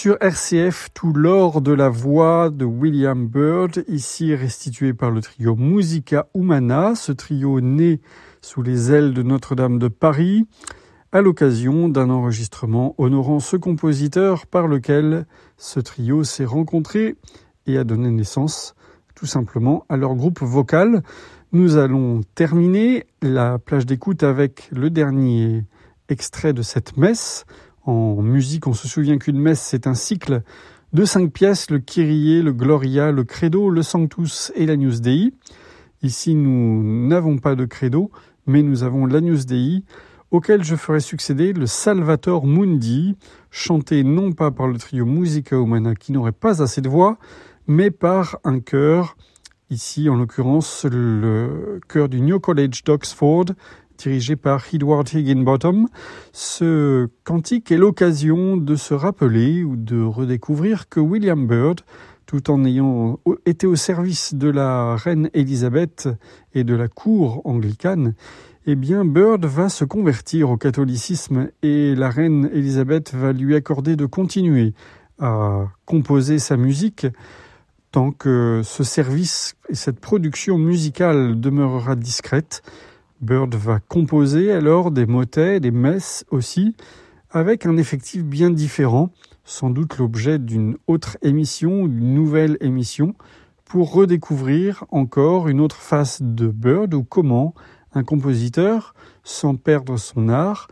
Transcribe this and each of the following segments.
Sur RCF, tout l'or de la voix de William Byrd, ici restitué par le trio Musica Humana, ce trio né sous les ailes de Notre-Dame de Paris, à l'occasion d'un enregistrement honorant ce compositeur par lequel ce trio s'est rencontré et a donné naissance tout simplement à leur groupe vocal. Nous allons terminer la plage d'écoute avec le dernier extrait de cette messe. En musique, on se souvient qu'une messe, c'est un cycle de 5 pièces, le Kyrie, le Gloria, le Credo, le Sanctus et l'Agnus Dei. Ici, nous n'avons pas de Credo, mais nous avons l'Agnus Dei, auquel je ferai succéder le Salvator Mundi, chanté non pas par le trio Musica Humana qui n'aurait pas assez de voix, mais par un chœur, ici en l'occurrence le chœur du New College d'Oxford, dirigé par Edward Higginbottom. Ce cantique est l'occasion de se rappeler ou de redécouvrir que William Byrd, tout en ayant été au service de la reine Élisabeth et de la cour anglicane, eh bien Byrd va se convertir au catholicisme et la reine Élisabeth va lui accorder de continuer à composer sa musique tant que ce service et cette production musicale demeurera discrète. Byrd va composer alors des motets, des messes aussi, avec un effectif bien différent, sans doute l'objet d'une autre émission, d'une nouvelle émission, pour redécouvrir encore une autre face de Byrd, ou comment un compositeur, sans perdre son art,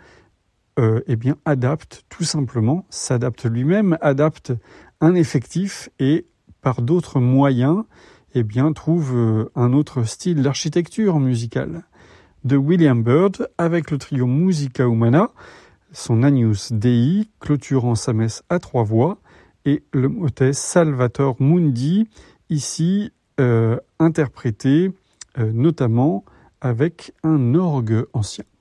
adapte tout simplement, s'adapte lui-même, adapte un effectif et par d'autres moyens, trouve un autre style d'architecture musicale. De William Byrd avec le trio Musica Humana, son Agnus Dei clôturant sa messe à 3 voix et le motet Salvator Mundi, ici interprété notamment avec un orgue ancien.